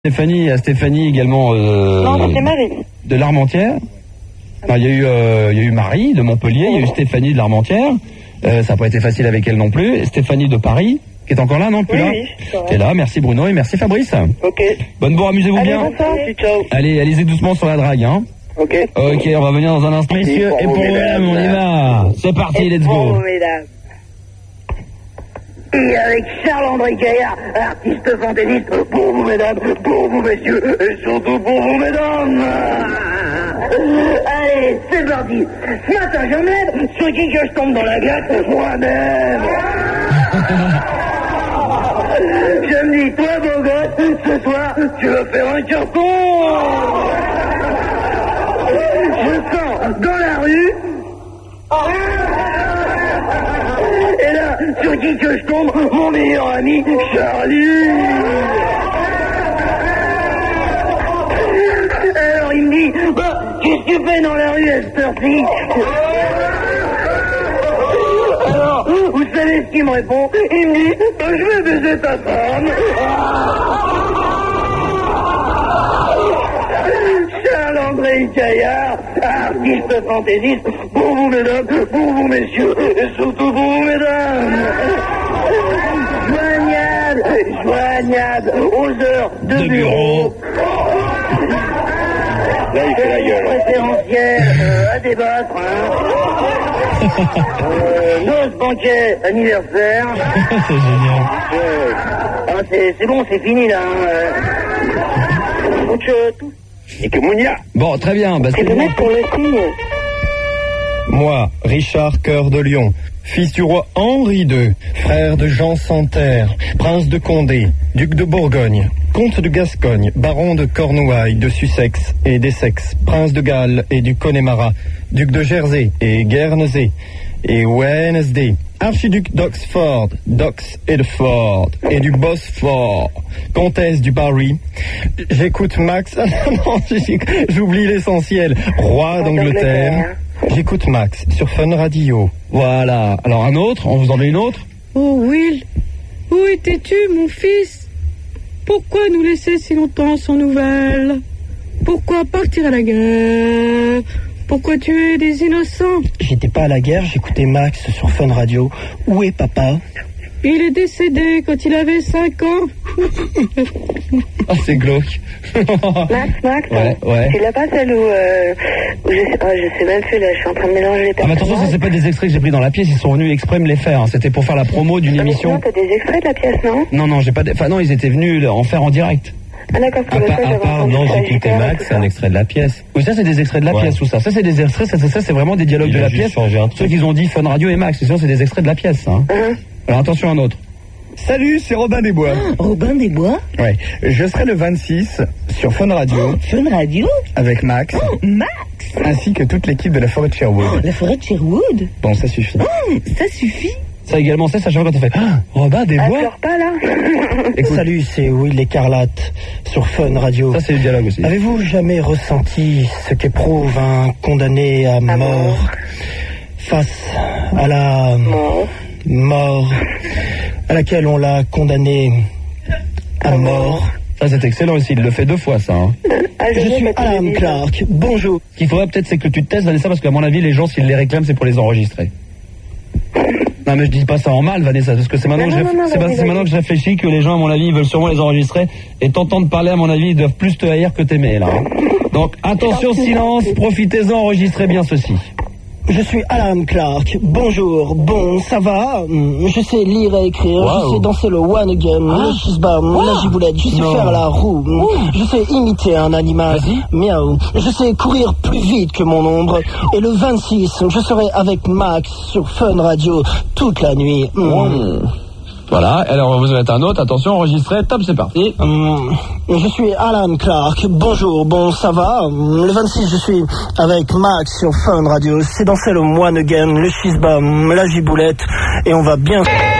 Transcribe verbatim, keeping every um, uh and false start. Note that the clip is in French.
Stéphanie, à Stéphanie également euh, non, c'était Marie. De l'Armentière. Enfin, il y a eu, euh, il y a eu Marie de Montpellier, il y a eu Stéphanie de l'Armentière. Euh, ça n'a pas été facile avec elle non plus. Et Stéphanie de Paris, qui est encore là, non plus oui, là. Oui, t'es là. Merci Bruno et merci Fabrice. Ok. Bonne bourre, amusez-vous allez, bien. Bonsoir. Ciao. Allez, allez-y doucement sur la drague, hein. Ok. Ok, on va venir dans un instant, messieurs. Et pour vous-même, on y va. C'est parti, let's go. Mesdames. Et avec Charles-André Gaillard, artiste fantaisiste, pour vous mesdames, pour vous messieurs, et surtout pour vous mesdames. Allez, c'est parti. Ce matin, je me lève, sur qui que je tombe dans la glace, moi-même. Je me dis, toi beau gosse, ce soir, tu vas faire un carton. Je sors dans la rue. Et là, sur qui que je tombe, mon meilleur ami, Charlie. Alors il me dit, bah, qu'est-ce que tu fais dans la rue à cette heure-ci? Alors, vous savez ce qu'il me répond? Il me dit, bah, je vais baiser ta femme. Charles-André Gaillard, artiste fantaisiste, pour vous mesdames, pour vous messieurs, et surtout pour vous mesdames. Joignable, joignable aux heures de, de bureau. bureau. Là, il fait la gueule. Préférentiel euh, à débattre, hein. euh, noce, banquet, anniversaire. C'est génial. Euh, ah, c'est, c'est bon, c'est fini là. Hein. Euh, autre chose. Et que Mounia. Bon, très bien. Bah, c'est le mettre pour le signe. Moi, Richard Cœur de Lion, fils du roi Henri deux, frère de Jean Santerre, prince de Condé, duc de Bourgogne, comte de Gascogne, baron de Cornouailles, de Sussex et d'Essex, prince de Galles et du Connemara, duc de Jersey et Guernesey et Wednesday, archiduc d'Oxford, d'Ox et de Ford, et du Bosphore, comtesse du Barry. J'écoute Max, non, j'oublie l'essentiel, roi d'Angleterre. J'écoute Max sur Fun Radio. Voilà. Alors un autre, on vous en met une autre? Oh Will, où étais-tu mon fils? Pourquoi nous laisser si longtemps sans nouvelles? Pourquoi partir à la guerre? Pourquoi tuer des innocents? J'étais pas à la guerre, j'écoutais Max sur Fun Radio. Où est papa? Il est décédé quand il avait cinq ans. Ah, c'est glauque. Max, Max, ouais, ouais. Tu l'as pas celle où, euh, où je sais pas, je sais même plus là, je suis en train de mélanger les personnages. Ah, mais attention, ça c'est pas des extraits que j'ai pris dans la pièce, ils sont venus exprès me les faire. Hein. C'était pour faire la promo d'une ah, émission. Non, t'as des extraits de la pièce, non? Non, non, j'ai pas. Enfin non, ils étaient venus en faire en direct. Ah d'accord, à, pa- à part, non, j'écoutais Max, c'est un extrait de la pièce. Oui, ça c'est des extraits de la ouais. pièce ou ça. Ça c'est des extraits, ça c'est, ça, c'est vraiment des dialogues Il de la pièce. Ceux qui ont dit Fun Radio et Max, sinon c'est des extraits de la pièce. Hein. Uh-huh. Alors attention à un autre. Salut, c'est Robin des Bois. Ah, Robin des Bois? Ouais, je serai le vingt-six sur Fun Radio. Oh, Fun Radio? Avec Max. Oh, Max! Ainsi que toute l'équipe de la forêt de Sherwood. Oh, la forêt de Sherwood? Bon, ça suffit. Oh, ça suffit? Ça également, ça, ça chaque fois quand on fait ah, Robin des Bois. Ah, pleure pas là. Écoute. Salut, c'est Will l'Écarlate sur Fun Radio. Ça, c'est le dialogue aussi. Avez-vous jamais ressenti ce qu'éprouve un condamné à, à mort, mort face à la mort. mort à laquelle on l'a condamné à mort? Ça, c'est excellent aussi. Il le fait deux fois, ça. Hein. Ah, je, je suis Alan Clark. Bonjour. Ce qu'il faudrait peut-être, c'est que tu te testes, Vanessa, parce qu'à mon avis, les gens, s'ils les réclament, c'est pour les enregistrer. Non mais je dis pas ça en mal, Vanessa, parce que c'est maintenant, non, que, non, je, non, c'est non, c'est maintenant que je réfléchis que les gens, à mon avis, ils veulent sûrement les enregistrer et t'entendre parler, à mon avis, ils doivent plus te haïr que t'aimer là. Hein. Donc attention, silence, profitez-en, enregistrez bien ceci. Je suis Alan Clark. Bonjour. Bon, ça va? Je sais lire et écrire. Wow. Je sais danser le one again, ah. le chisbam, wow. la giboulette. Je sais non. faire la roue. Ouh. Je sais imiter un animal. Miaou. Je sais courir plus vite que mon ombre. Et le vingt-six, je serai avec Max sur Fun Radio toute la nuit. Mmh. Voilà, alors on va vous en mettre un autre, attention, enregistré, top, c'est parti. Hum, je suis Alan Clark, bonjour, bon, ça va? Le vingt-six, je suis avec Max sur Fun Radio, c'est danser le moine again, le chisbam, la giboulette, et on va bien...